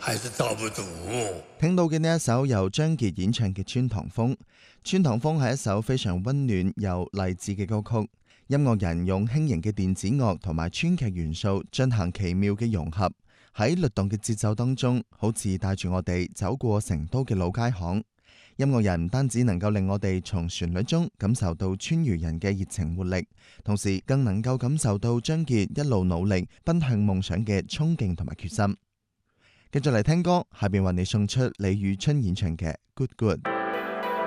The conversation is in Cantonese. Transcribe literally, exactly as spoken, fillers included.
還是遭不住。 聽到嘅呢一首由張傑演唱嘅《穿堂風》，《穿堂風》係一首非常溫暖又勵志嘅歌曲。音樂人用輕盈嘅電子樂同埋川劇元素進行奇妙嘅融合，喺律動嘅節奏當中，好似帶住我哋走過成都嘅老街巷。音樂人唔單止能夠令我哋從旋律中感受到川渝人嘅熱情活力，同時更能夠感受到張傑一路努力奔向夢想嘅衝勁同埋決心。繼續嚟聽歌，下邊為你送出李宇春演唱嘅《Good Good》。